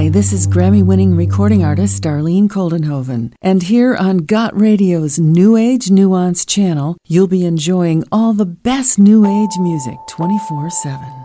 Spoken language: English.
Hi, this is Grammy-winning recording artist Darlene Coldenhoven, and here on Got Radio's New Age Nuance channel, you'll be enjoying all the best New Age music 24/7.